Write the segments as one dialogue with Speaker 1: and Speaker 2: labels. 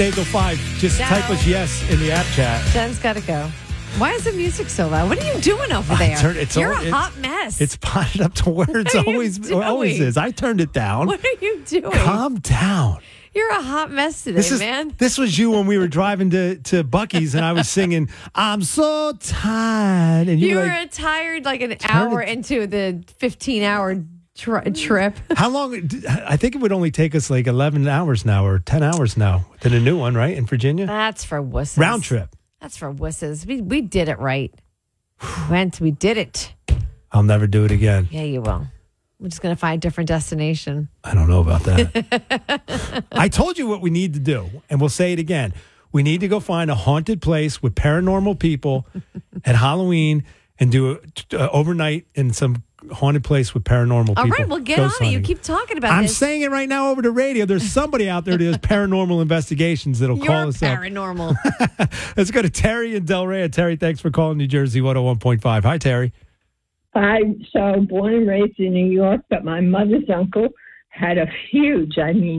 Speaker 1: stay till 5. Just type us yes in the app chat.
Speaker 2: Jen's got to go. Why is the music so loud? What are you doing over there? You're a hot mess.
Speaker 1: It's potted up to where it's always is. I turned it down.
Speaker 2: What are you doing?
Speaker 1: Calm down.
Speaker 2: You're a hot mess today, man.
Speaker 1: This was you when we were driving to Buc-ee's and I was singing, I'm so tired. And
Speaker 2: you were tired like an hour into the 15-hour trip.
Speaker 1: How long? I think it would only take us like 11 hours now or 10 hours now to the new one, right? In Virginia?
Speaker 2: That's for wusses.
Speaker 1: Round trip.
Speaker 2: That's for wusses. We did it right. We did it.
Speaker 1: I'll never do it again.
Speaker 2: Yeah, you will. We're just going to find a different destination.
Speaker 1: I don't know about that. I told you what we need to do, and we'll say it again. We need to go find a haunted place with paranormal people at Halloween and do it overnight in some haunted place with paranormal people.
Speaker 2: All right, well, get on it. You keep talking about
Speaker 1: I'm
Speaker 2: this.
Speaker 1: saying it right now over the radio. There's somebody out there that does paranormal investigations that'll call us
Speaker 2: paranormal.
Speaker 1: up. Let's go to Terry in Del Rey. Terry, thanks for calling New Jersey 101.5. Hi, Terry.
Speaker 3: I'm born and raised in New York, but my mother's uncle had a huge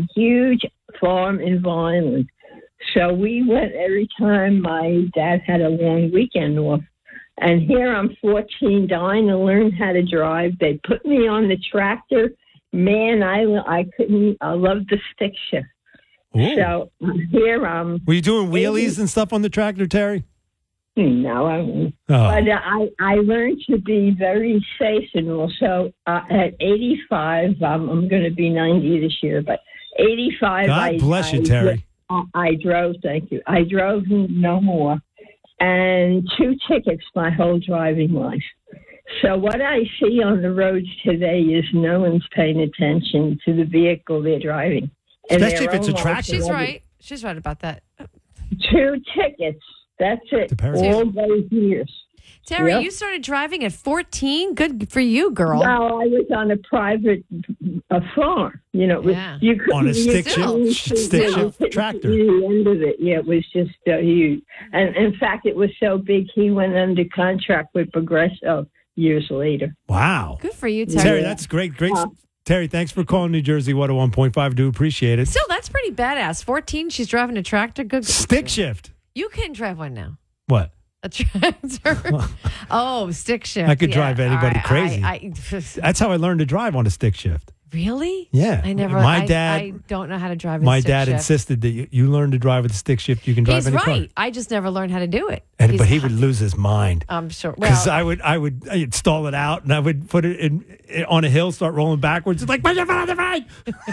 Speaker 3: farm in Vineland. So we went every time my dad had a long weekend off. And here I'm 14, dying to learn how to drive. They put me on the tractor. Man, I couldn't. I loved the stick shift.
Speaker 1: Ooh.
Speaker 3: So here
Speaker 1: Were you doing wheelies and stuff on the tractor, Terry?
Speaker 3: No, I won't. But I learned to be very safe and all. So at 85, I'm going to be 90 this year, but 85.
Speaker 1: God bless you, Terry.
Speaker 3: I drove, thank you. I drove no more. And 2 tickets my whole driving life. So what I see on the roads today is no one's paying attention to the vehicle they're driving.
Speaker 1: Especially if it's a tractor.
Speaker 2: She's right. She's right about that.
Speaker 3: 2 tickets. That's it. All those years.
Speaker 2: Terry, you started driving at 14? Good for you, girl.
Speaker 3: Well, I was on a private farm. You know, you couldn't
Speaker 1: on a stick shift tractor.
Speaker 3: The end of it, it was just huge. And in fact, it was so big, he went under contract with Progresso years later.
Speaker 1: Wow.
Speaker 2: Good for you, Terry.
Speaker 1: Terry, that's great. Terry, thanks for calling New Jersey 101.5. Do appreciate it.
Speaker 2: Still, that's pretty badass. 14, she's driving a tractor. Good.
Speaker 1: Stick shift.
Speaker 2: You can drive one now.
Speaker 1: What?
Speaker 2: A tractor. Stick shift.
Speaker 1: I could drive anybody crazy. That's how I learned to drive on a stick shift.
Speaker 2: Really?
Speaker 1: Yeah.
Speaker 2: I never. I don't know how to drive.
Speaker 1: My dad insisted that you learn to drive with a stick shift. You can drive any car.
Speaker 2: He's right. I just never learned how to do it.
Speaker 1: But he would lose his mind.
Speaker 2: I'm sure.
Speaker 1: Because I'd stall it out and I would put it on a hill, start rolling backwards. It's like, put your foot on the brake.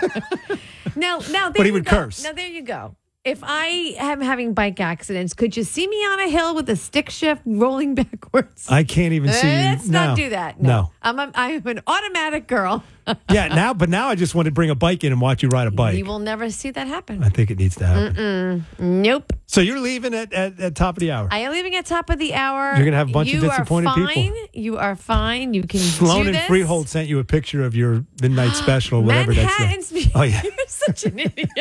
Speaker 2: Now,
Speaker 1: but he would curse.
Speaker 2: Now there you go. If I am having bike accidents, could you see me on a hill with a stick shift rolling backwards?
Speaker 1: I can't even see you.
Speaker 2: Let's not do that.
Speaker 1: No.
Speaker 2: I'm an automatic girl.
Speaker 1: Now I just want to bring a bike in and watch you ride a bike.
Speaker 2: You will never see that happen.
Speaker 1: I think it needs to happen.
Speaker 2: Nope.
Speaker 1: So you're leaving at top of the hour.
Speaker 2: I am leaving at top of the hour.
Speaker 1: You're going to have a bunch of disappointed people.
Speaker 2: You are fine. You can
Speaker 1: Sloan
Speaker 2: do this.
Speaker 1: and Freehold sent you a picture of your midnight special, whatever that's.
Speaker 2: Oh, yeah. You're such an idiot.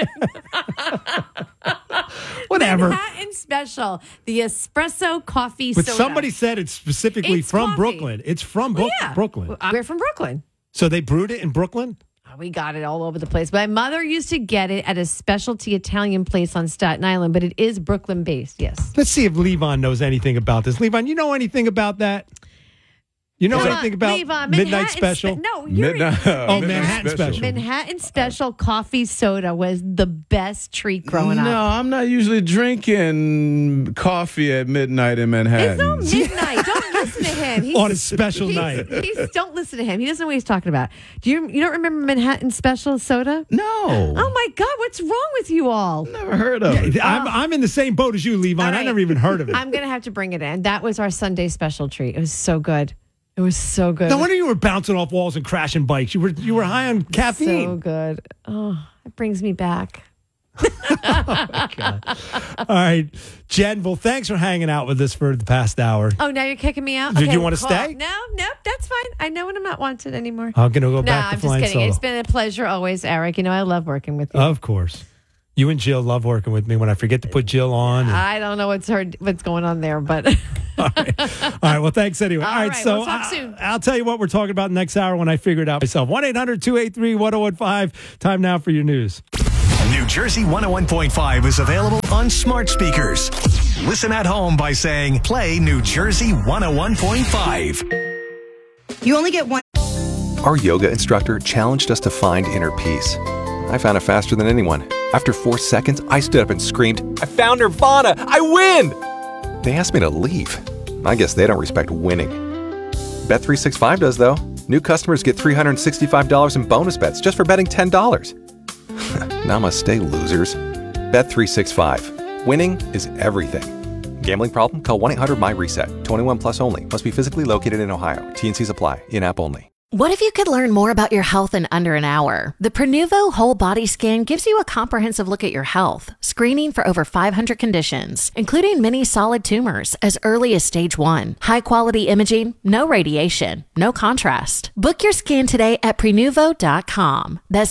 Speaker 1: Whatever.
Speaker 2: Manhattan Special, the espresso coffee
Speaker 1: But
Speaker 2: soda.
Speaker 1: somebody said it's specifically from
Speaker 2: coffee.
Speaker 1: Brooklyn. It's from Brooklyn.
Speaker 2: We're from Brooklyn.
Speaker 1: So they brewed it in Brooklyn?
Speaker 2: We got it all over the place. My mother used to get it at a specialty Italian place on Staten Island, but it is Brooklyn based, yes.
Speaker 1: Let's see if Levon knows anything about this. Levon, you know anything about that? You know anything about
Speaker 2: Levon,
Speaker 1: Midnight Special?
Speaker 4: Manhattan
Speaker 1: Special.
Speaker 2: Manhattan Special coffee soda was the best treat growing up.
Speaker 4: No, I'm not usually drinking coffee at midnight in Manhattan.
Speaker 2: It's not midnight. Don't listen to him.
Speaker 1: On a special night.
Speaker 2: Don't listen to him. He doesn't know what he's talking about. You don't remember Manhattan Special soda?
Speaker 4: No.
Speaker 2: Oh my God, what's wrong with you all?
Speaker 4: Never heard of it.
Speaker 1: I'm in the same boat as you, Levon.
Speaker 2: Right.
Speaker 1: I never even heard of it.
Speaker 2: I'm going to have to bring it in. That was our Sunday special treat. It was so good. It was so good.
Speaker 1: No wonder you were bouncing off walls and crashing bikes. You were high on caffeine.
Speaker 2: So good. Oh, it brings me back.
Speaker 1: Oh my God. All right, Jen. Well, thanks for hanging out with us for the past hour.
Speaker 2: Oh, now you're kicking me out?
Speaker 1: Did you want to stay?
Speaker 2: No, that's fine. I know when I'm not wanted anymore.
Speaker 1: I'm going to go back to
Speaker 2: I'm
Speaker 1: flying
Speaker 2: just kidding.
Speaker 1: solo.
Speaker 2: It's been a pleasure always, Eric. You know, I love working with you.
Speaker 1: Of course. You and Jill love working with me when I forget to put Jill on.
Speaker 2: I don't know what's going on there, but...
Speaker 1: All right. Well, thanks anyway.
Speaker 2: All right.
Speaker 1: So
Speaker 2: we'll talk soon.
Speaker 1: I'll tell you what we're talking about next hour when I figure it out myself. 1-800-283-1015. Time now for your news.
Speaker 5: New Jersey 101.5 is available on smart speakers. Listen at home by saying, play New Jersey 101.5.
Speaker 6: You only get one.
Speaker 7: Our yoga instructor challenged us to find inner peace. I found it faster than anyone. After 4 seconds, I stood up and screamed, "I found Nirvana! I win!" They asked me to leave. I guess they don't respect winning. Bet365 does, though. New customers get $365 in bonus bets just for betting $10. Namaste, losers. Bet365. Winning is everything. Gambling problem? Call 1-800-MY-RESET. 21 plus only. Must be physically located in Ohio. T&Cs apply. In-app only.
Speaker 8: What if you could learn more about your health in under an hour? The Prenuvo Whole Body Scan gives you a comprehensive look at your health, screening for over 500 conditions, including many solid tumors as early as stage 1. High-quality imaging, no radiation, no contrast. Book your scan today at Prenuvo.com. That's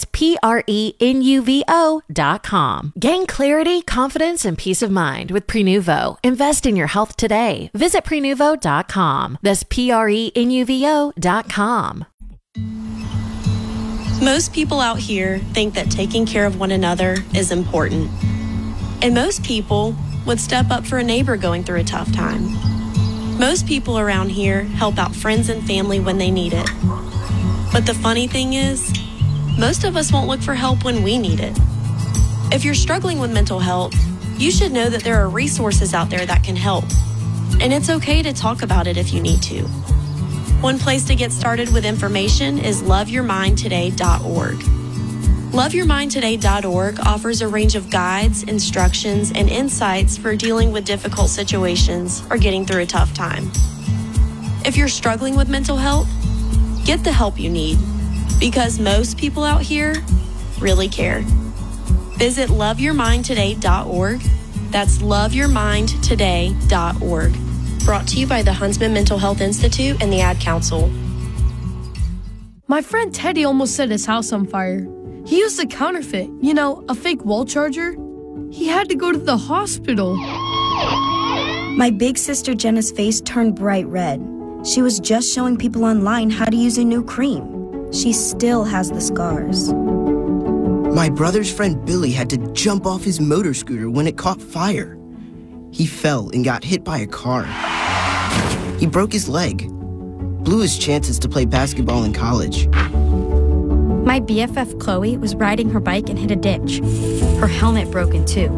Speaker 8: Prenuvo.com. Gain clarity, confidence, and peace of mind with Prenuvo. Invest in your health today. Visit Prenuvo.com. That's Prenuvo.com.
Speaker 9: Most people out here think that taking care of one another is important. And most people would step up for a neighbor going through a tough time. Most people around here help out friends and family when they need it. But the funny thing is, most of us won't look for help when we need it. If you're struggling with mental health, you should know that there are resources out there that can help. And it's okay to talk about it if you need to. One place to get started with information is loveyourmindtoday.org. Loveyourmindtoday.org offers a range of guides, instructions, and insights for dealing with difficult situations or getting through a tough time. If you're struggling with mental health, get the help you need, because most people out here really care. Visit loveyourmindtoday.org. That's loveyourmindtoday.org. Brought to you by the Huntsman Mental Health Institute and the Ad Council.
Speaker 10: My friend Teddy almost set his house on fire. He used a counterfeit, a fake wall charger. He had to go to the hospital.
Speaker 11: My big sister Jenna's face turned bright red. She was just showing people online how to use a new cream. She still has the scars.
Speaker 12: My brother's friend Billy had to jump off his motor scooter when it caught fire. He fell and got hit by a car. He broke his leg, blew his chances to play basketball in college.
Speaker 11: My BFF Chloe was riding her bike and hit a ditch. Her helmet broke in two.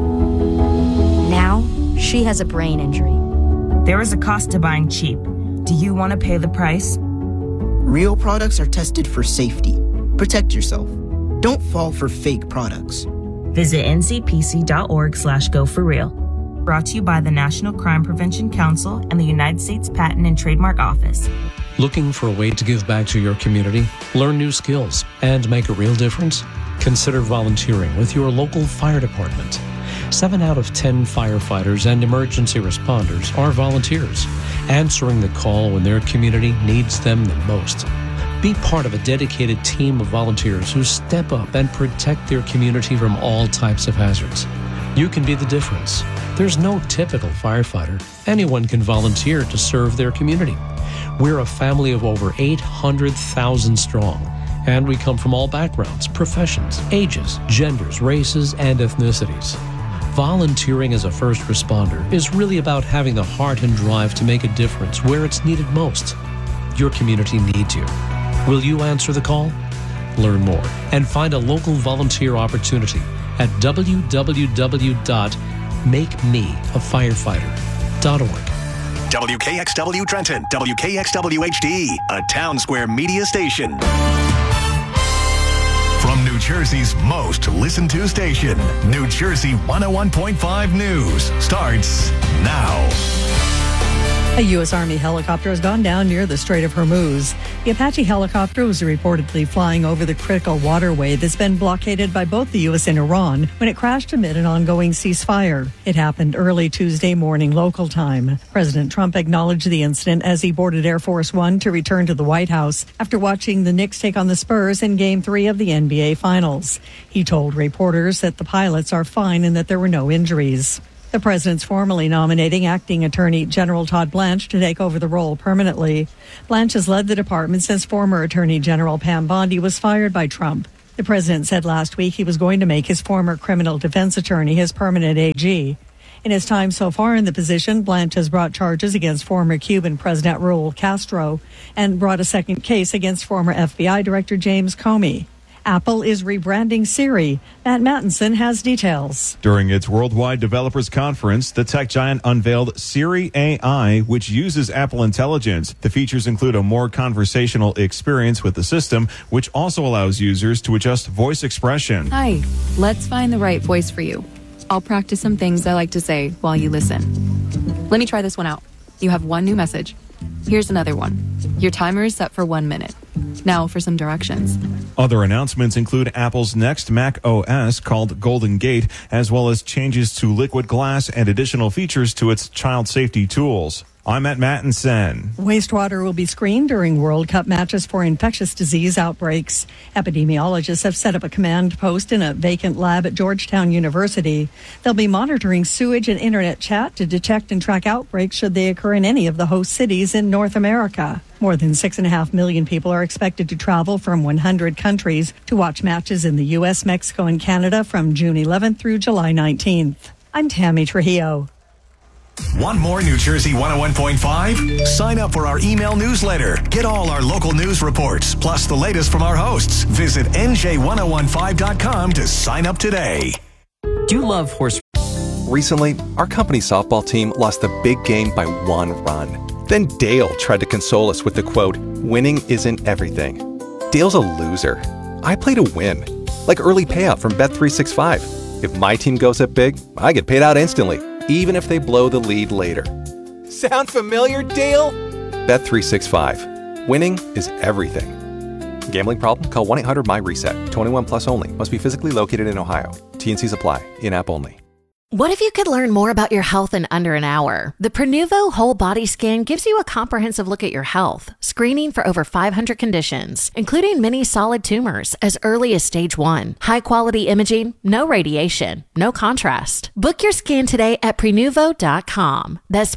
Speaker 11: Now, she has a brain injury.
Speaker 13: There is a cost to buying cheap. Do you want to pay the price?
Speaker 12: Real products are tested for safety. Protect yourself. Don't fall for fake products.
Speaker 13: Visit ncpc.org/go4real. Brought to you by the National Crime Prevention Council and the United States Patent and Trademark Office.
Speaker 14: Looking for a way to give back to your community, learn new skills, and make a real difference? Consider volunteering with your local fire department. 7 out of 10 firefighters and emergency responders are volunteers, answering the call when their community needs them the most. Be part of a dedicated team of volunteers who step up and protect their community from all types of hazards. You can be the difference. There's no typical firefighter. Anyone can volunteer to serve their community. We're a family of over 800,000 strong, and we come from all backgrounds, professions, ages, genders, races, and ethnicities. Volunteering as a first responder is really about having the heart and drive to make a difference where it's needed most. Your community needs you. Will you answer the call? Learn more and find a local volunteer opportunity at www.makemeafirefighter.org.
Speaker 5: WKXW Trenton, WKXW HD, a Town Square media station. From New Jersey's most listened to station, New Jersey 101.5 News starts now.
Speaker 15: A U.S. Army helicopter has gone down near the Strait of Hormuz. The Apache helicopter was reportedly flying over the critical waterway that's been blockaded by both the U.S. and Iran when it crashed amid an ongoing ceasefire. It happened early Tuesday morning local time. President Trump acknowledged the incident as he boarded Air Force One to return to the White House after watching the Knicks take on the Spurs in Game 3 of the NBA Finals. He told reporters that the pilots are fine and that there were no injuries. The president's formally nominating acting Attorney General Todd Blanche to take over the role permanently. Blanche has led the department since former Attorney General Pam Bondi was fired by Trump. The president said last week he was going to make his former criminal defense attorney his permanent AG. In his time so far in the position, Blanche has brought charges against former Cuban President Raul Castro and brought a second case against former FBI Director James Comey. Apple is rebranding Siri. Matt Mattinson has details.
Speaker 6: During its Worldwide Developers Conference, the tech giant unveiled Siri AI, which uses Apple Intelligence. The features include a more conversational experience with the system, which also allows users to adjust voice expression.
Speaker 16: Hi, let's find the right voice for you. I'll practice some things I like to say while you listen. Let me try this one out. You have one new message. Here's another one. Your timer is set for 1 minute. Now for some directions.
Speaker 6: Other announcements include Apple's next Mac OS called Golden Gate, as well as changes to Liquid Glass and additional features to its child safety tools. I'm Matt Mattinson.
Speaker 15: Wastewater will be screened during World Cup matches for infectious disease outbreaks. Epidemiologists have set up a command post in a vacant lab at Georgetown University. They'll be monitoring sewage and internet chat to detect and track outbreaks should they occur in any of the host cities in North America. More than 6.5 million people are expected to travel from 100 countries to watch matches in the U.S., Mexico, and Canada from June 11th through July 19th. I'm Tammy Trujillo.
Speaker 5: Want more New Jersey 101.5? Sign up for our email newsletter. Get all our local news reports, plus the latest from our hosts. Visit NJ1015.com to sign up today.
Speaker 7: Do you love horse? Recently, our company softball team lost the big game by 1 run. Then Dale tried to console us with the quote, "Winning isn't everything." Dale's a loser. I play to win. Like early payout from Bet365. If my team goes up big, I get paid out instantly, even if they blow the lead later. Sound familiar, Dale? Bet365. Winning is everything. Gambling problem? Call 1-800-MY-RESET. 21 plus only. Must be physically located in Ohio. T&Cs apply. In-app only.
Speaker 8: What if you could learn more about your health in under an hour? The Prenuvo Whole Body Scan gives you a comprehensive look at your health, screening for over 500 conditions, including many solid tumors as early as stage 1. High-quality imaging, no radiation, no contrast. Book your scan today at Prenuvo.com. That's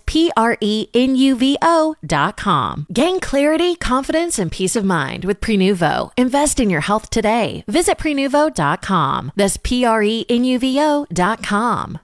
Speaker 8: Prenuvo.com. Gain clarity, confidence, and peace of mind with Prenuvo. Invest in your health today. Visit Prenuvo.com. That's Prenuvo.com.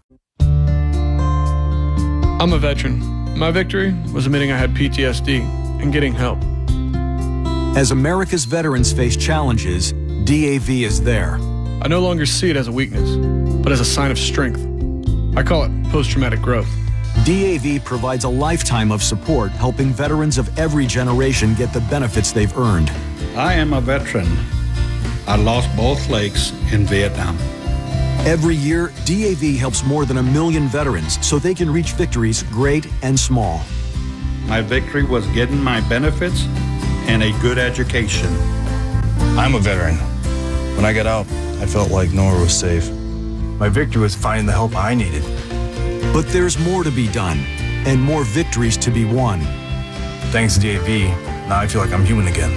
Speaker 17: I'm a veteran. My victory was admitting I had PTSD and getting help.
Speaker 18: As America's veterans face challenges, DAV is there.
Speaker 17: I no longer see it as a weakness, but as a sign of strength. I call it post-traumatic growth.
Speaker 18: DAV provides a lifetime of support, helping veterans of every generation get the benefits they've earned.
Speaker 19: I am a veteran. I lost both legs in Vietnam.
Speaker 18: Every year, DAV helps more than 1 million veterans so they can reach victories great and small.
Speaker 19: My victory was getting my benefits and a good education.
Speaker 20: I'm a veteran. When I got out, I felt like nowhere was safe. My victory was finding the help I needed.
Speaker 18: But there's more to be done and more victories to be won.
Speaker 20: Thanks to DAV, now I feel like I'm human again.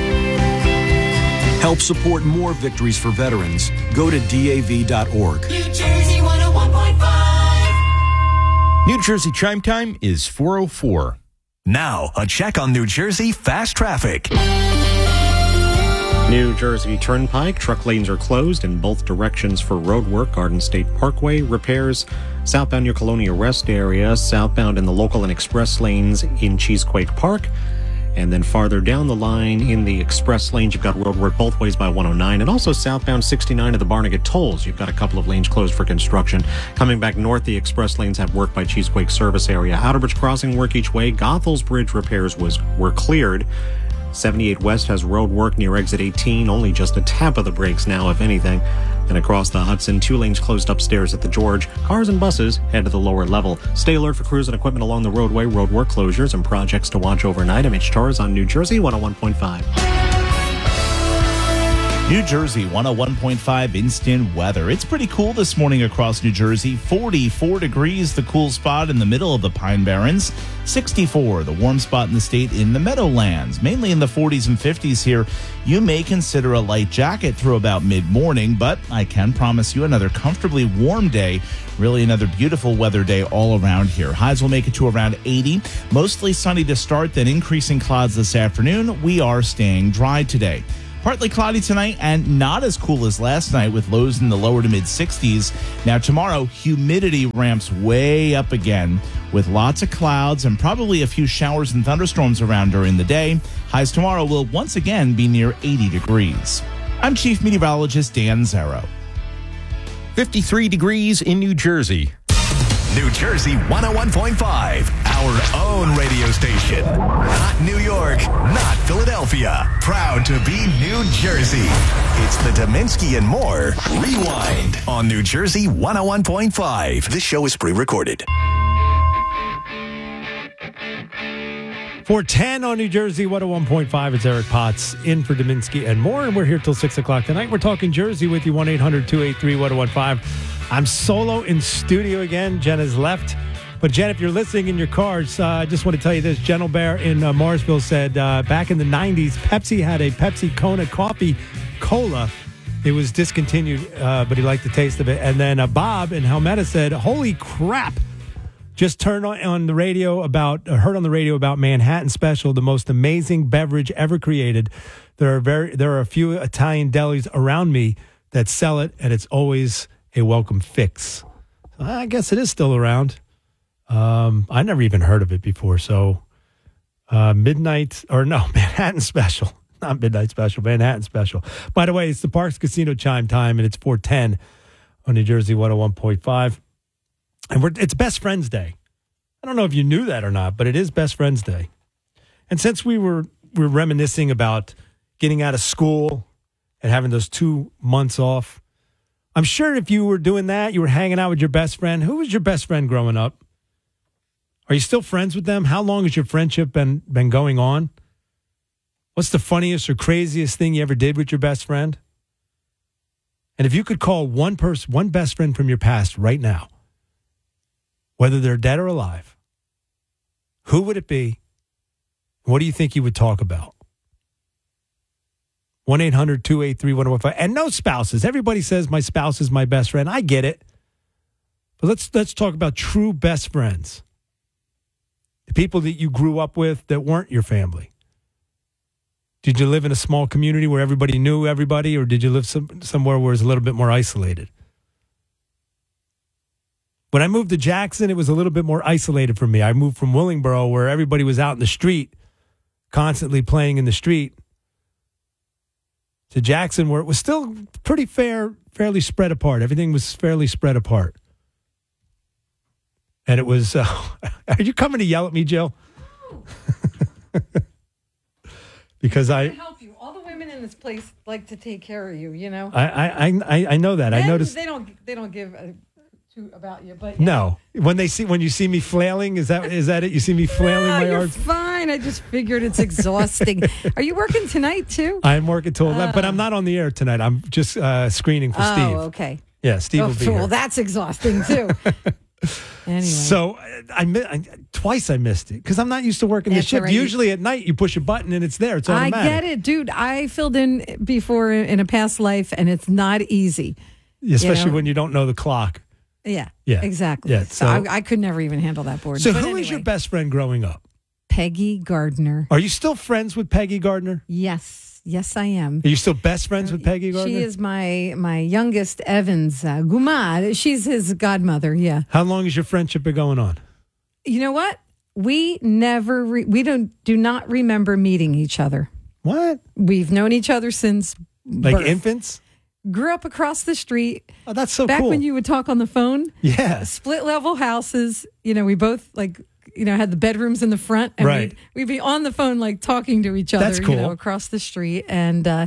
Speaker 18: Help support more victories for veterans. Go to DAV.org.
Speaker 21: New Jersey 101.5.
Speaker 22: New Jersey Chime Time is 4:04.
Speaker 5: Now, a check on New Jersey fast traffic.
Speaker 23: New Jersey Turnpike, truck lanes are closed in both directions for road work. Garden State Parkway repairs, southbound near Colonia Rest area, southbound in the local and express lanes in Cheesequake Park. And then farther down the line in the express lanes, you've got road work both ways by 109, and also southbound 69 at the Barnegat Tolls. You've got a couple of lanes closed for construction. Coming back north, the express lanes have work by Cheesequake service area. Outerbridge Crossing work each way. Goethals Bridge repairs were cleared. 78 West has road work near exit 18, only just a tap of the brakes now, if anything. And across the Hudson, 2 lanes closed upstairs at the George. Cars and buses head to the lower level. Stay alert for crews and equipment along the roadway, road work closures, and projects to watch overnight. I'm Mitch Torres on New Jersey 101.5.
Speaker 24: New Jersey 101.5 instant weather. It's pretty cool this morning across New Jersey. 44 degrees, the cool spot in the middle of the Pine Barrens. 64, the warm spot in the state in the Meadowlands. Mainly in the 40s and 50s here. You may consider a light jacket through about mid-morning, but I can promise you another comfortably warm day. Really another beautiful weather day all around here. Highs will make it to around 80. Mostly sunny to start, then increasing clouds this afternoon. We are staying dry today. Partly cloudy tonight and not as cool as last night with lows in the lower to mid 60s. Now tomorrow, humidity ramps way up again with lots of clouds and probably a few showers and thunderstorms around during the day. Highs tomorrow will once again be near 80 degrees. I'm Chief Meteorologist Dan Zarrow.
Speaker 22: 53 degrees in New Jersey.
Speaker 5: New Jersey 101.5, our own radio station. Not New York, not Philadelphia. Proud to be New Jersey. It's the Dominski and More Rewind on New Jersey 101.5. This show is pre-recorded.
Speaker 1: 410 on New Jersey 101.5. It's Eric Potts in for Dominski and More, and we're here till 6 o'clock tonight. We're talking Jersey with you, 1-800-283-1015. I'm solo in studio again. Jen has left. But Jen, if you're listening in your cars, I just want to tell you this. Jen O'Bear in Morrisville said back in the 90s, Pepsi had a Pepsi Kona coffee cola. It was discontinued, but he liked the taste of it. And then Bob in Helmetta said, holy crap. Just heard on the radio about Manhattan Special, the most amazing beverage ever created. There are a few Italian delis around me that sell it, and it's always a welcome fix. I guess it is still around. I never even heard of it before. So Manhattan Special. Not Midnight Special, Manhattan Special. By the way, it's the Parks Casino chime time, and it's 410 on New Jersey 101.5. And it's Best Friends Day. I don't know if you knew that or not, but it is Best Friends Day. And since we're reminiscing about getting out of school and having those 2 months off, I'm sure if you were doing that, you were hanging out with your best friend. Who was your best friend growing up? Are you still friends with them? How long has your friendship been going on? What's the funniest or craziest thing you ever did with your best friend? And if you could call one best friend from your past right now, whether they're dead or alive, who would it be? What do you think you would talk about? 1-800-283-1015. And no spouses. Everybody says my spouse is my best friend. I get it. But let's talk about true best friends. The people that you grew up with that weren't your family. Did you live in a small community where everybody knew everybody, or did you live somewhere where it was a little bit more isolated? When I moved to Jackson, it was a little bit more isolated for me. I moved from Willingboro, where everybody was out in the street, constantly playing in the street, to Jackson, where it was still pretty fairly spread apart. Everything was fairly spread apart. And it was, are you coming to yell at me, Jill? Because
Speaker 2: I can help you. All the women in this place like to take care of you, you know?
Speaker 1: I know that.
Speaker 2: Men,
Speaker 1: I noticed.
Speaker 2: They don't give a toot about you, but
Speaker 1: no. When you see me flailing, is that it? You see me flailing my
Speaker 2: you're
Speaker 1: arms?
Speaker 2: Fine. I just figured it's exhausting. Are you working tonight too?
Speaker 1: I'm working till 11, but I'm not on the air tonight. I'm just screening for Steve.
Speaker 2: Oh, okay.
Speaker 1: Yeah, Steve will be here.
Speaker 2: Well, that's exhausting too. Anyway.
Speaker 1: So twice I missed it because I'm not used to working the shift.
Speaker 2: Right.
Speaker 1: Usually at night you push a button and it's there. It's automatic.
Speaker 2: I get it, dude. I filled in before in a past life, and it's not easy.
Speaker 1: Especially when you don't know the clock.
Speaker 2: Yeah,
Speaker 1: yeah,
Speaker 2: exactly.
Speaker 1: Yeah,
Speaker 2: so I could never even handle that board.
Speaker 1: So who was your best friend growing up?
Speaker 2: Peggy Gardner.
Speaker 1: Are you still friends with Peggy Gardner?
Speaker 2: Yes, I am.
Speaker 1: Are you still best friends with Peggy Gardner?
Speaker 2: She is my youngest Evans Gumad. She's his godmother. Yeah.
Speaker 1: How long has your friendship been going on?
Speaker 2: You know what? We never do not remember meeting each other.
Speaker 1: What?
Speaker 2: We've known each other since birth.
Speaker 1: Infants.
Speaker 2: Grew up across the street.
Speaker 1: Oh, that's so
Speaker 2: cool. Back when you would talk on the phone.
Speaker 1: Yeah.
Speaker 2: Split level houses. We both had the bedrooms in the front. And
Speaker 1: right.
Speaker 2: We'd be on the phone talking to each other.
Speaker 1: That's cool.
Speaker 2: Across the street. And a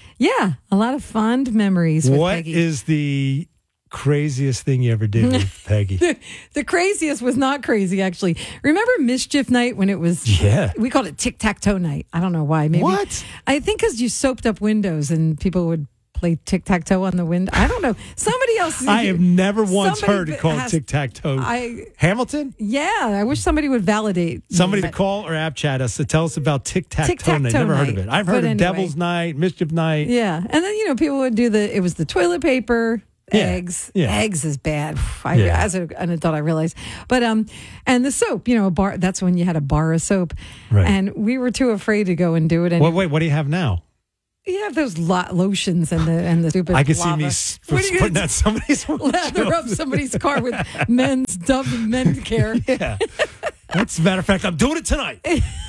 Speaker 2: lot of fond memories with Peggy.
Speaker 1: What is the craziest thing you ever did with Peggy?
Speaker 2: The craziest was not crazy, actually. Remember Mischief Night when it was...
Speaker 1: Yeah.
Speaker 2: We called it Tic-Tac-Toe Night. I don't know why. Maybe.
Speaker 1: What?
Speaker 2: I think because you soaped up windows and people would play tic-tac-toe on the window. I don't know. Somebody else...
Speaker 1: I have never once heard it called tic-tac-toe. Hamilton?
Speaker 2: Yeah. I wish somebody would validate.
Speaker 1: Somebody to call or app chat us to tell us about tic-tac-toe night. Never heard of it. I've heard of Devil's Night, Mischief Night.
Speaker 2: Yeah. And then, people would do it was the toilet paper... Eggs.
Speaker 1: Yeah.
Speaker 2: Eggs is bad. As an adult, I realized. But and the soap, a bar. That's when you had a bar of soap,
Speaker 1: right.
Speaker 2: And we were too afraid to go and do it.
Speaker 1: Well, wait, what do you have now?
Speaker 2: You have those lotions and the stupid.
Speaker 1: I can see
Speaker 2: lava.
Speaker 1: me putting out somebody's
Speaker 2: lather up somebody's car with men's Dove men care.
Speaker 1: Yeah. As a matter of fact, I'm doing it tonight.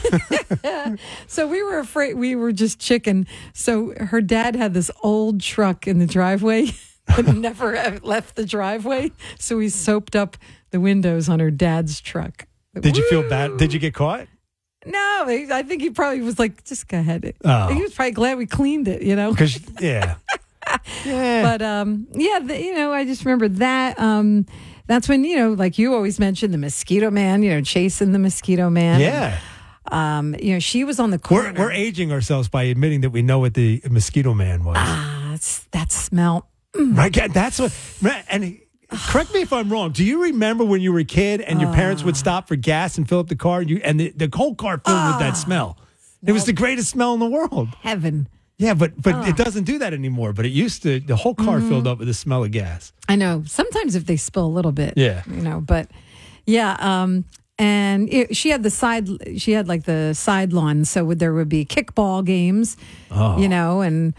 Speaker 2: So we were afraid. We were just chicken. So her dad had this old truck in the driveway that never left the driveway. So we soaped up the windows on her dad's truck.
Speaker 1: Did you feel bad? Did you get caught?
Speaker 2: No, I think he probably was like, just go ahead.
Speaker 1: Oh.
Speaker 2: He was probably glad we cleaned it, you know?
Speaker 1: Because, yeah.
Speaker 2: But, I just remember that. That's when, like you always mentioned, the Mosquito Man, chasing the Mosquito Man.
Speaker 1: Yeah.
Speaker 2: She was on the corner.
Speaker 1: We're aging ourselves by admitting that we know what the Mosquito Man was.
Speaker 2: That smell.
Speaker 1: Right. That's what, and correct me if I'm wrong. Do you remember when you were a kid and your parents would stop for gas and fill up the car and the whole car filled with that smell? It was the greatest smell in the world.
Speaker 2: Heaven.
Speaker 1: Yeah, but it doesn't do that anymore. But it used to. The whole car filled up with the smell of gas.
Speaker 2: I know. Sometimes if they spill a little bit.
Speaker 1: Yeah.
Speaker 2: But yeah. And she had like the side lawn, so there would be kickball games. And.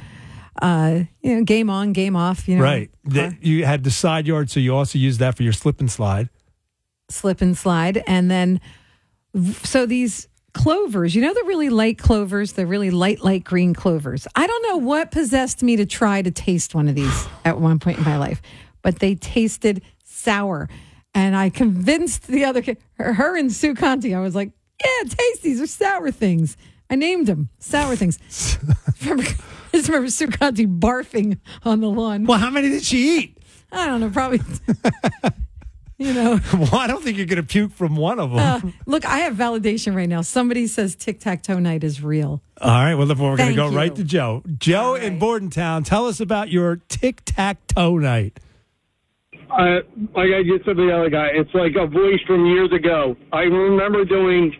Speaker 2: Game on, game off.
Speaker 1: Right. You had the side yard, so you also used that for your slip and slide.
Speaker 2: And then, so these clovers, the really light clovers, the really light green clovers. I don't know what possessed me to try to taste one of these at one point in my life, but they tasted sour. And I convinced the other kid, her and Sue Conti, I was like, yeah, taste these are sour things. I named them sour things. I just remember Sue Conti barfing on the lawn.
Speaker 1: Well, how many did she eat?
Speaker 2: I don't know, probably,
Speaker 1: Well, I don't think you're going to puke from one of them.
Speaker 2: Look, I have validation right now. Somebody says tic-tac-toe night is real.
Speaker 1: All right, well, we're going to go
Speaker 2: Thank
Speaker 1: right
Speaker 2: you.
Speaker 1: to Joe. Joe in Bordentown, tell us about your tic-tac-toe night.
Speaker 3: Like I just said to the other guy, it's like a voice from years ago. I remember doing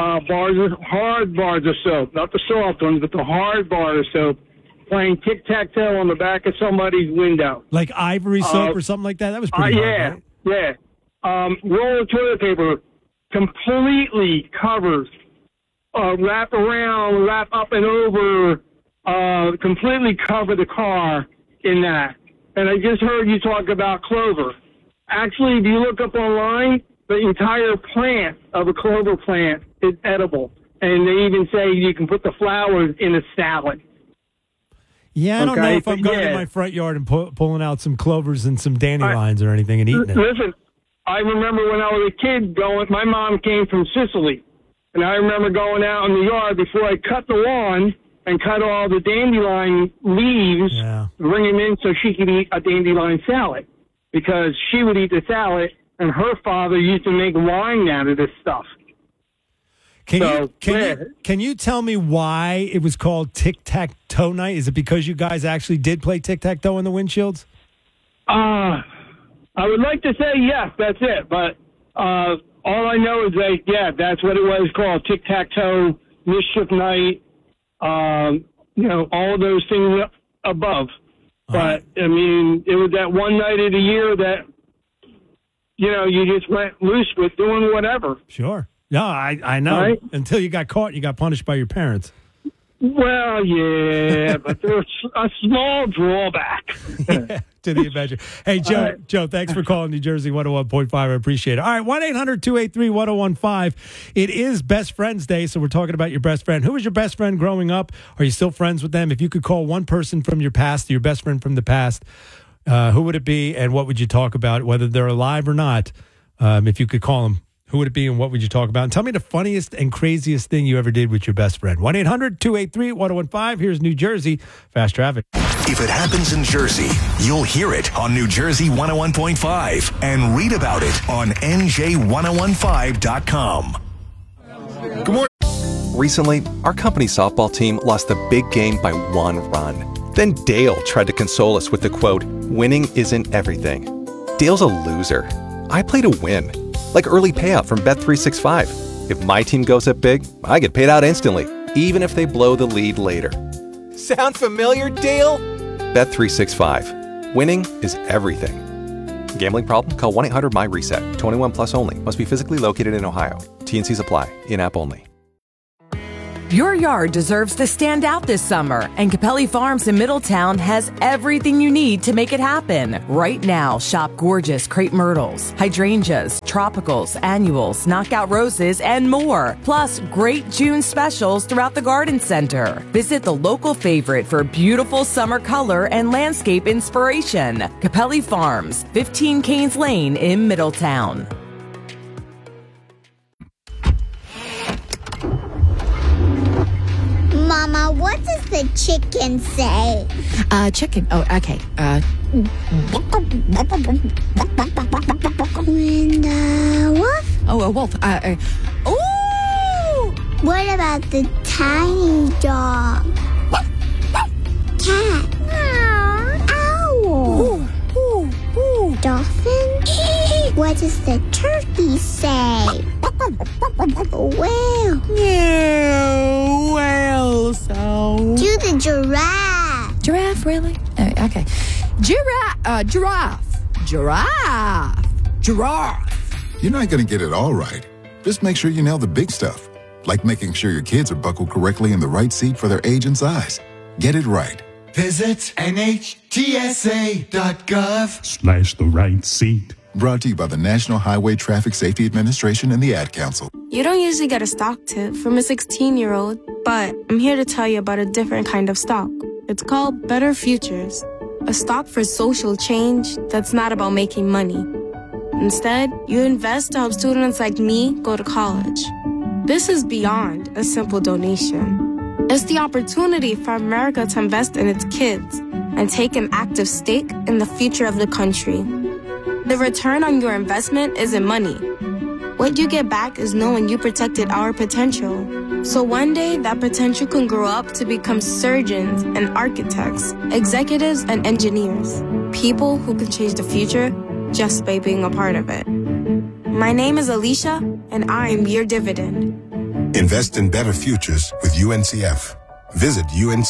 Speaker 3: hard bars of soap, not the soft ones, but the hard bar of soap, playing tic-tac-toe on the back of somebody's window.
Speaker 1: Like ivory soap or something like that? That was pretty hard, right?
Speaker 3: Yeah. Roll of toilet paper completely covers, wrap around, wrap up and over, completely cover the car in that. And I just heard you talk about clover. Actually, if you look up online, the entire plant of a clover plant is edible. And they even say you can put the flowers in a salad.
Speaker 1: Yeah, I don't know if I'm going to my front yard and pulling out some clovers and some dandelions or anything and eating it.
Speaker 3: Listen, I remember when I was a kid my mom came from Sicily. And I remember going out in the yard before I cut the lawn and cut all the dandelion leaves, bring them in so she could eat a dandelion salad. Because she would eat the salad, and her father used to make wine out of this stuff.
Speaker 1: Can you tell me why it was called tic-tac-toe night? Is it because you guys actually did play tic-tac-toe in the windshields?
Speaker 3: I would like to say yes, that's it. But all I know is that, that's what it was called, tic-tac-toe, mischief night, all those things above. But, I mean, it was that one night of the year that, you just went loose with doing whatever.
Speaker 1: Sure. Yeah, I know.
Speaker 3: Right?
Speaker 1: Until you got caught and you got punished by your parents.
Speaker 3: Well, yeah, but there's a small drawback.
Speaker 1: To the adventure. Hey, Joe, thanks for calling New Jersey 101.5. I appreciate it. All right, 1-800-283-1015. It is Best Friends Day, so we're talking about your best friend. Who was your best friend growing up? Are you still friends with them? If you could call one person from your past, your best friend from the past, who would it be and what would you talk about, whether they're alive or not? If you could call them, who would it be and what would you talk about? And tell me the funniest and craziest thing you ever did with your best friend. 1-800-283-1015. Here's New Jersey Fast Traffic.
Speaker 5: If it happens in Jersey, you'll hear it on New Jersey 101.5 and read about it on NJ1015.com.
Speaker 7: Good morning. Recently, our company softball team lost a big game by 1 run. Then Dale tried to console us with the quote, "Winning isn't everything." Dale's a loser. I play to win. Like early payout from Bet365. If my team goes up big, I get paid out instantly, even if they blow the lead later. Sound familiar, Dale? Bet365. Winning is everything. Gambling problem? Call 1-800-MY-RESET. 21 plus only. Must be physically located in Ohio. T&Cs apply. In-app only.
Speaker 4: Your yard deserves to stand out this summer, and Capelli Farms in Middletown has everything you need to make it happen. Right now, shop gorgeous crepe myrtles, hydrangeas, tropicals, annuals, knockout roses, and more. Plus, great June specials throughout the garden center. Visit the local favorite for beautiful summer color and landscape inspiration. Capelli Farms, 15 Canes Lane in Middletown.
Speaker 9: Mama, what does the chicken say?
Speaker 10: Chicken. Oh, okay.
Speaker 9: When the wolf?
Speaker 10: Oh, a wolf.
Speaker 9: Ooh! What about the tiny dog? Cat. Owl. Dolphin? What does the turkey say? Whale.
Speaker 10: Whale sound.
Speaker 9: Do the giraffe.
Speaker 10: Giraffe, really? Okay. Giraffe.
Speaker 21: You're not going to get it all right. Just make sure you nail the big stuff, like making sure your kids are buckled correctly in the right seat for their age and size. Get it right.
Speaker 25: Visit NHTSA.gov/the right seat.
Speaker 21: Brought to you by the National Highway Traffic Safety Administration and the Ad Council.
Speaker 26: You don't usually get a stock tip from a 16-year-old, but I'm here to tell you about a different kind of stock. It's called Better Futures, a stock for social change that's not about making money. Instead, you invest to help students like me go to college. This is beyond a simple donation. It's the opportunity for America to invest in its kids and take an active stake in the future of the country. The return on your investment isn't money. What you get back is knowing you protected our potential. So one day, that potential can grow up to become surgeons and architects, executives and engineers, people who can change the future just by being a part of it. My name is Alicia, and I'm your dividend.
Speaker 25: Invest in better futures with UNCF. Visit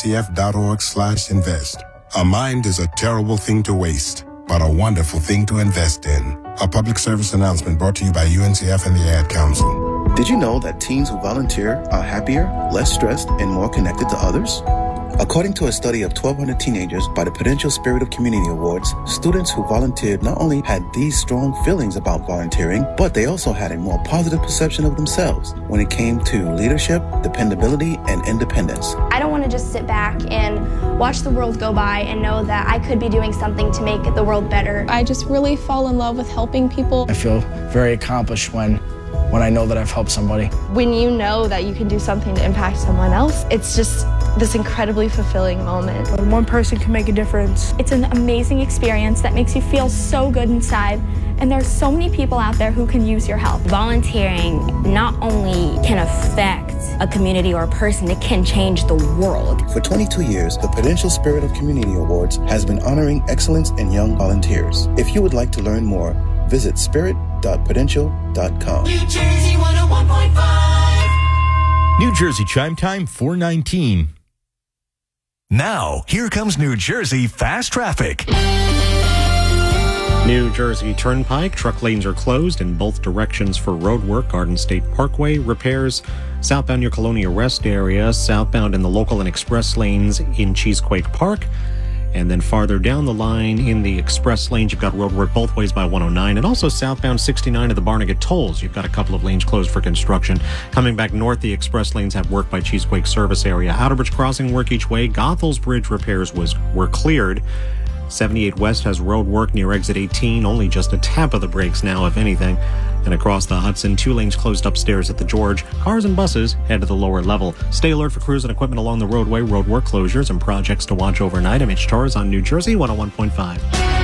Speaker 25: uncf.org/invest. A mind is a terrible thing to waste, but a wonderful thing to invest in. A public service announcement brought to you by UNCF and the Ad Council.
Speaker 12: Did you know that teens who volunteer are happier, less stressed, and more connected to others? According to a study of 1,200 teenagers by the Prudential Spirit of Community Awards, students who volunteered not only had these strong feelings about volunteering, but they also had a more positive perception of themselves when it came to leadership, dependability, and independence.
Speaker 27: I don't want to just sit back and watch the world go by and know that I could be doing something to make the world better.
Speaker 28: I just really fall in love with helping people.
Speaker 29: I feel very accomplished when I know that I've helped somebody.
Speaker 27: When you know that you can do something to impact someone else, it's just this incredibly fulfilling moment.
Speaker 28: When one person can make a difference.
Speaker 30: It's an amazing experience that makes you feel so good inside, and there's so many people out there who can use your help.
Speaker 31: Volunteering not only can affect a community or a person, it can change the world.
Speaker 12: For 22 years, the Prudential Spirit of Community Awards has been honoring excellence in young volunteers. If you would like to learn more, visit spirit.prudential.com.
Speaker 5: New Jersey 101.5.
Speaker 22: New Jersey Chime Time 4:19.
Speaker 5: Now, here comes New Jersey Fast Traffic.
Speaker 23: New Jersey Turnpike, truck lanes are closed in both directions for road work. Garden State Parkway repairs southbound near Colonia Rest area, southbound in the local and express lanes in Cheesequake Park. And then farther down the line in the express lanes, you've got road work both ways by 109, and also southbound 69 to the Barnegat tolls. You've got a couple of lanes closed for construction. Coming back north, the express lanes have work by Cheesequake service area. Outerbridge Crossing work each way. Goethals Bridge repairs were cleared. 78 West has road work near exit 18, only just a tap of the brakes now, if anything. And across the Hudson, 2 lanes closed upstairs at the George. Cars and buses head to the lower level. Stay alert for crews and equipment along the roadway, road work closures, and projects to watch overnight. I'm Mitch Torres on New Jersey 101.5.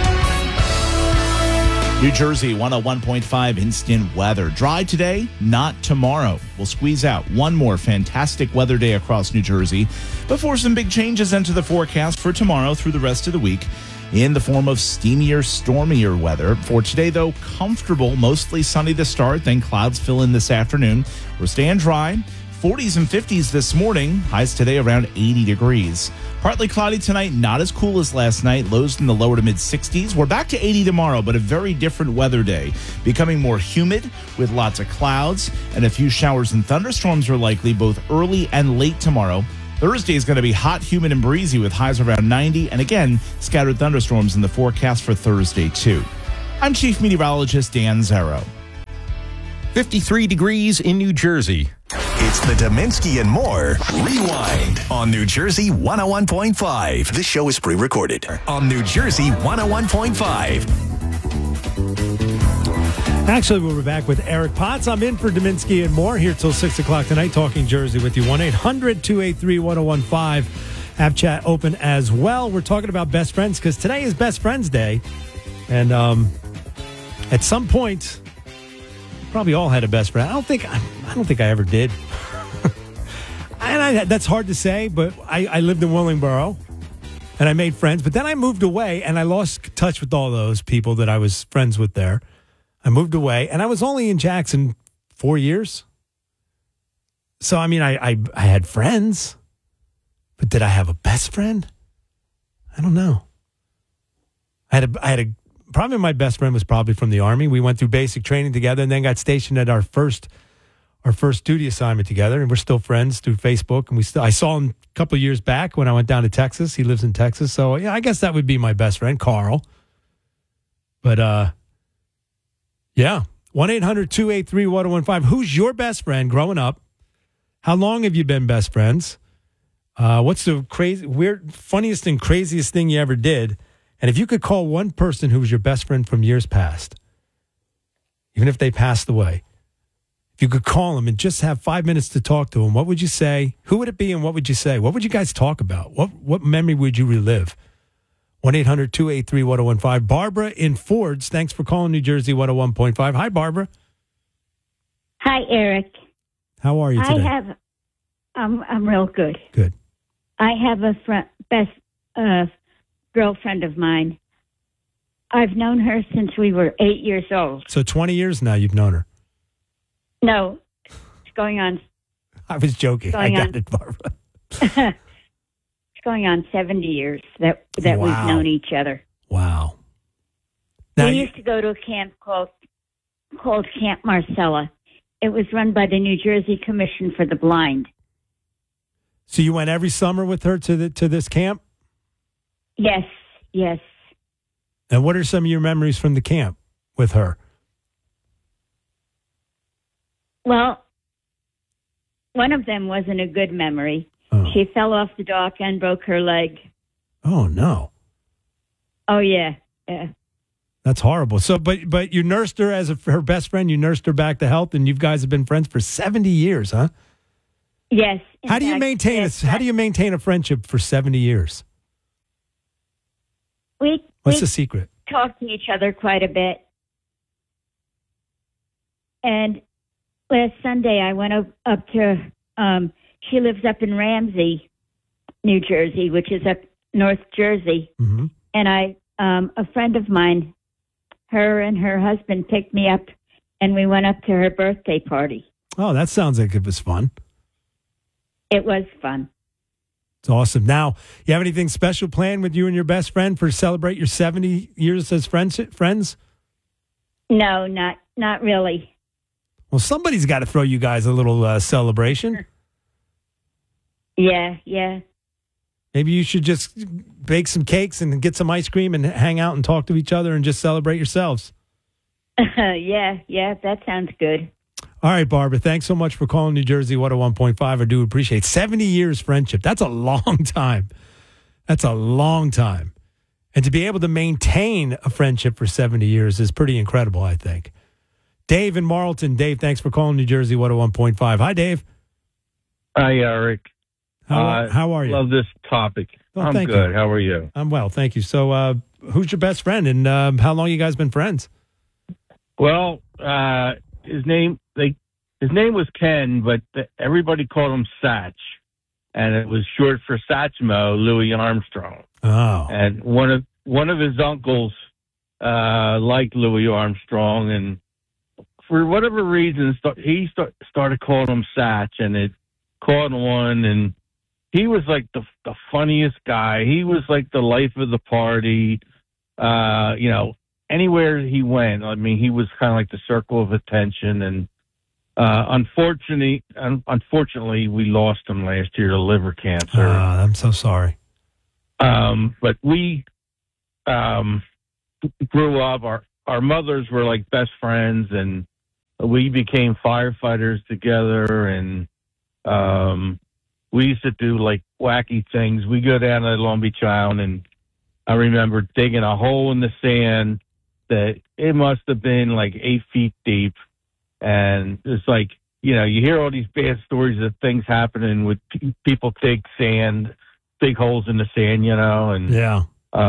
Speaker 24: New Jersey 101.5 instant weather. Dry today, not tomorrow. We'll squeeze out one more fantastic weather day across New Jersey before some big changes into the forecast for tomorrow through the rest of the week in the form of steamier, stormier weather. For today, though, comfortable, mostly sunny to start, then clouds fill in this afternoon. We're staying dry. 40s and 50s this morning. Highs today around 80 degrees. Partly cloudy tonight, not as cool as last night. Lows in the lower to mid 60s. We're back to 80 tomorrow, but a very different weather day. Becoming more humid with lots of clouds, and a few showers and thunderstorms are likely both early and late tomorrow. Thursday is going to be hot, humid, and breezy with highs around 90, and again, scattered thunderstorms in the forecast for Thursday, too. I'm Chief Meteorologist Dan Zarrow.
Speaker 22: 53 degrees in New Jersey.
Speaker 5: It's the Dominski and More Rewind on New Jersey 101.5. This show is pre-recorded on New Jersey 101.5.
Speaker 1: Actually, we'll be back with Eric Potts. I'm in for Dominski and More here till 6 o'clock tonight, talking Jersey with you. 1-800-283-1015. App chat open as well. We're talking about best friends because today is Best Friends Day. And at some point, probably all had a best friend. I don't think I ever did. And that's hard to say, but I lived in Willingboro, and I made friends. But then I moved away, and I lost touch with all those people that I was friends with there. I moved away, and I was only in Jackson 4 years. So, I mean, I had friends, but did I have a best friend? I don't know. Probably my best friend was probably from the Army. We went through basic training together and then got stationed at our first duty assignment together, and we're still friends through Facebook. And I saw him a couple of years back when I went down to Texas. He lives in Texas. So, yeah, I guess that would be my best friend, Carl. But, yeah, 1-800-283-1015. Who's your best friend growing up? How long have you been best friends? What's the funniest and craziest thing you ever did? And if you could call one person who was your best friend from years past, even if they passed away, if you could call them and just have 5 minutes to talk to them, what would you say? Who would it be and what would you say? What would you guys talk about? What memory would you relive? 1-800-283-1015. Barbara in Fords, thanks for calling New Jersey 101.5. Hi, Barbara.
Speaker 6: Hi, Eric.
Speaker 1: How are you today?
Speaker 6: I'm real good.
Speaker 1: Good.
Speaker 6: I have a best girlfriend of mine. I've known her since we were 8 years old.
Speaker 1: So 20 years now you've known her?
Speaker 6: No, it's going on.
Speaker 1: I was joking. I got it, Barbara.
Speaker 6: It's going on 70 years that
Speaker 1: Wow.
Speaker 6: we've known each other.
Speaker 1: Wow.
Speaker 6: We used to go to a camp called Camp Marcella. It was run by the New Jersey Commission for the Blind.
Speaker 1: So you went every summer with her to this camp?
Speaker 6: Yes, yes.
Speaker 1: And what are some of your memories from the camp with her?
Speaker 6: Well, one of them wasn't a good memory.
Speaker 1: Oh.
Speaker 6: She fell off the dock and broke her leg.
Speaker 1: Oh, no.
Speaker 6: Oh, yeah. Yeah.
Speaker 1: That's horrible. So, but you nursed her as her best friend. You nursed her back to health, and you guys have been friends for 70 years, huh?
Speaker 6: Yes.
Speaker 1: How do you maintain a friendship for 70 years? What's the secret?
Speaker 6: Talk to each other quite a bit. And last Sunday, I went up to, she lives up in Ramsey, New Jersey, which is up North Jersey.
Speaker 1: Mm-hmm.
Speaker 6: And a friend of mine, her and her husband picked me up, and we went up to her birthday party.
Speaker 1: Oh, that sounds like it was fun.
Speaker 6: It was fun.
Speaker 1: It's awesome. Now, you have anything special planned with you and your best friend for celebrate your 70 years as friends?
Speaker 6: No, not really.
Speaker 1: Well, somebody's got to throw you guys a little celebration.
Speaker 6: Yeah.
Speaker 1: Maybe you should just bake some cakes and get some ice cream and hang out and talk to each other and just celebrate yourselves.
Speaker 6: Yeah, that sounds good.
Speaker 1: All right, Barbara, thanks so much for calling New Jersey 101.5. I do appreciate 70 years friendship. That's a long time. That's a long time. And to be able to maintain a friendship for 70 years is pretty incredible, I think. Dave in Marlton. Dave, thanks for calling New Jersey 101.5. Hi, Dave.
Speaker 8: Hi, Eric.
Speaker 1: How are you?
Speaker 8: Love this topic.
Speaker 1: Oh,
Speaker 8: I'm
Speaker 1: thank
Speaker 8: good.
Speaker 1: you.
Speaker 8: How are you?
Speaker 1: I'm well, thank you. So who's your best friend and how long you guys been friends?
Speaker 8: Well, his name was Ken, but everybody called him Satch, and it was short for Satchmo, Louis Armstrong.
Speaker 1: Oh.
Speaker 8: And one of his uncles liked Louis Armstrong, and for whatever reason, he started calling him Satch, and it caught on, and he was like the funniest guy. He was like the life of the party. Anywhere he went, I mean, he was kind of like the circle of attention. And unfortunately, we lost him last year to liver cancer.
Speaker 1: I'm so sorry.
Speaker 8: But we grew up. Our mothers were like best friends, and we became firefighters together. And we used to do like wacky things. We go down to Long Beach Island, and I remember digging a hole in the sand that it must have been like 8 feet deep. And it's like, you hear all these bad stories of things happening with people dig holes in the sand, and
Speaker 1: yeah,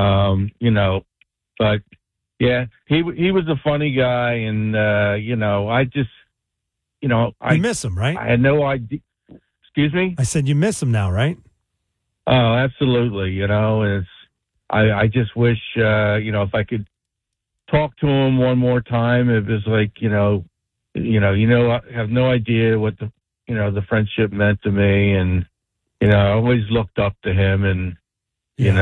Speaker 8: but yeah, he was a funny guy, and I just, I
Speaker 1: miss him, right?
Speaker 8: I had no idea. Excuse me?
Speaker 1: I said you miss him now, right?
Speaker 8: Oh, absolutely. I just wish, if I could talk to him one more time. It was like, I have no idea what the friendship meant to me, and I always looked up to him, and miss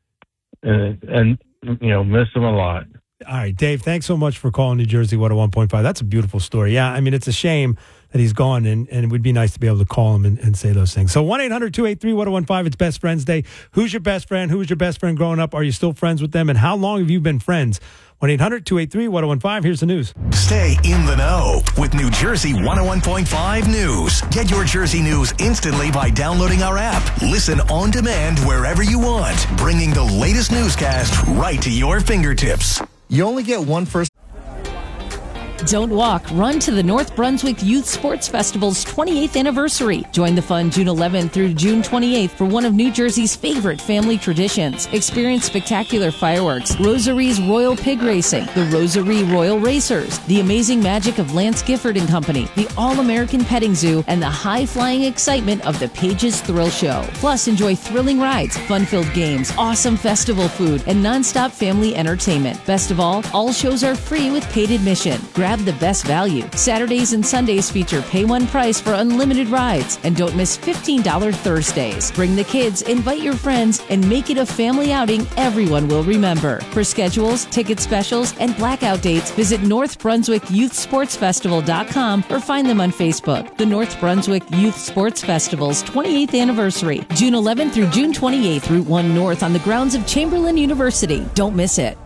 Speaker 8: him a lot.
Speaker 1: All right, Dave, thanks so much for calling New Jersey 101.5. That's a beautiful story. Yeah, I mean, it's a shame that he's gone, and it would be nice to be able to call him and say those things. So 1-800-283-1015, it's Best Friends Day. Who's your best friend? Who was your best friend growing up? Are you still friends with them? And how long have you been friends? 1-800-283-1015. Here's the news.
Speaker 5: Stay in the know with New Jersey 101.5 News. Get your Jersey news instantly by downloading our app. Listen on demand wherever you want, bringing the latest newscast right to your fingertips.
Speaker 2: You only get one first.
Speaker 3: Don't walk, run to the North Brunswick Youth Sports Festival's 28th anniversary. Join the fun June 11th through June 28th for one of New Jersey's favorite family traditions. Experience spectacular fireworks, Rosary's Royal Pig Racing, the Rosary Royal Racers, the amazing magic of Lance Gifford and Company, the All-American Petting Zoo, and the high-flying excitement of the Pages Thrill Show. Plus, enjoy thrilling rides, fun-filled games, awesome festival food, and non-stop family entertainment. Best of all shows are free with paid admission. Grab the best value. Saturdays and Sundays feature pay one price for unlimited rides. And don't miss $15 Thursdays. Bring the kids, invite your friends, and make it a family outing everyone will remember. For schedules, ticket specials, and blackout dates, visit NorthBrunswickYouthSportsFestival.com or find them on Facebook. The North Brunswick Youth Sports Festival's 28th anniversary, June 11th through June 28th, Route 1 North on the grounds of Chamberlain University. Don't miss it.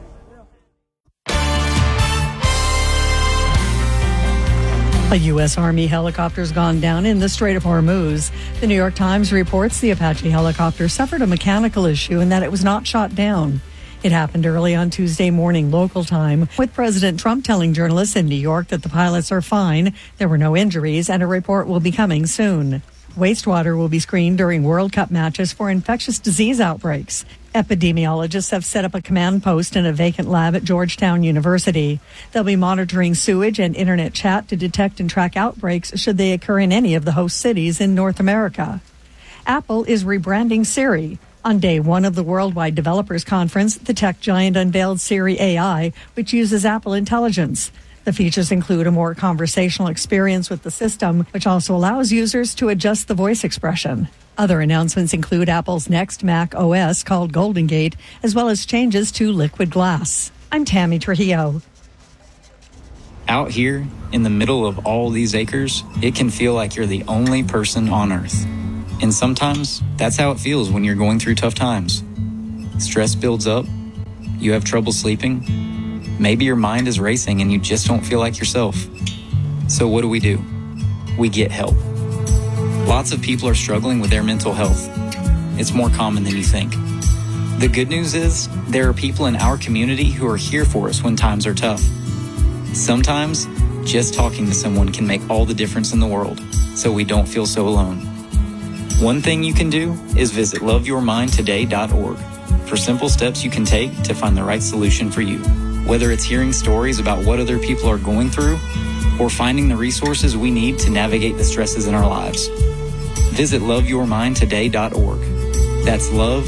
Speaker 11: A U.S. Army helicopter's gone down in the Strait of Hormuz. The New York Times reports the Apache helicopter suffered a mechanical issue and that it was not shot down. It happened early on Tuesday morning local time, with President Trump telling journalists in New York that the pilots are fine, there were no injuries, and a report will be coming soon. Wastewater will be screened during World Cup matches for infectious disease outbreaks. Epidemiologists have set up a command post in a vacant lab at Georgetown University. They'll be monitoring sewage and internet chat to detect and track outbreaks should they occur in any of the host cities in North America. Apple is rebranding Siri. On day one of the Worldwide Developers Conference, the tech giant unveiled Siri AI, which uses Apple Intelligence. The features include a more conversational experience with the system, which also allows users to adjust the voice expression. Other announcements include Apple's next Mac OS called Golden Gate, as well as changes to Liquid Glass. I'm Tammy Trujillo.
Speaker 13: Out here, in the middle of all these acres, it can feel like you're the only person on Earth. And sometimes, that's how it feels when you're going through tough times. Stress builds up, you have trouble sleeping, maybe your mind is racing and you just don't feel like yourself. So what do? We get help. Lots of people are struggling with their mental health. It's more common than you think. The good news is, there are people in our community who are here for us when times are tough. Sometimes, just talking to someone can make all the difference in the world, so we don't feel so alone. One thing you can do is visit loveyourmindtoday.org for simple steps you can take to find the right solution for you. Whether it's hearing stories about what other people are going through, or finding the resources we need to navigate the stresses in our lives. Visit loveyourmindtoday.org. That's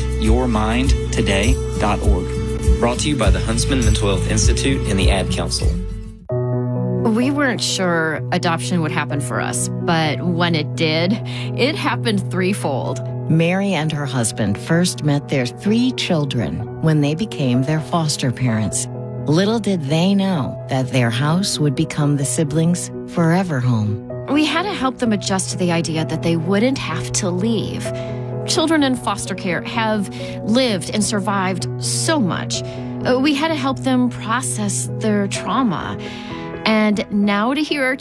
Speaker 13: loveyourmindtoday.org. Brought to you by the Huntsman Mental Health Institute and the Ad Council.
Speaker 14: We weren't sure adoption would happen for us, but when it did, it happened threefold.
Speaker 2: Mary and her husband first met their 3 children when they became their foster parents. Little did they know that their house would become the siblings' forever home.
Speaker 14: We had to help them adjust to the idea that they wouldn't have to leave. Children in foster care have lived and survived so much. We had to help them process their trauma. And now to hear our